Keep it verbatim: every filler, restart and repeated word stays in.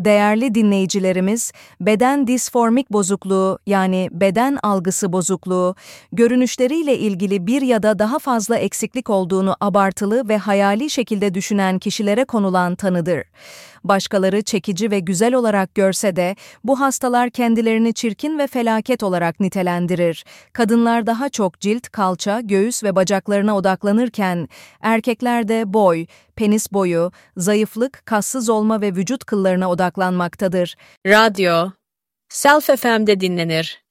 Değerli dinleyicilerimiz, beden disformik bozukluğu yani beden algısı bozukluğu, görünüşleriyle ilgili bir ya da daha fazla eksiklik olduğunu abartılı ve hayali şekilde düşünen kişilere konulan tanıdır. Başkaları çekici ve güzel olarak görse de bu hastalar kendilerini çirkin ve felaket olarak nitelendirir. Kadınlar daha çok cilt, kalça, göğüs ve bacaklarına odaklanırken erkekler de boy, penis boyu, zayıflık, kassız olma ve vücut kıllarına odaklanmaktadır. Radyo, Self F M'de dinlenir.